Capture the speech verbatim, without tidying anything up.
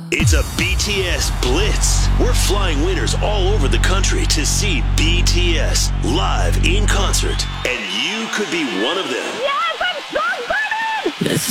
It's a B T S Blitz. We're flying winners all over the country to see B T S live in concert, and you could be one of them. Yes, I'm so excited! This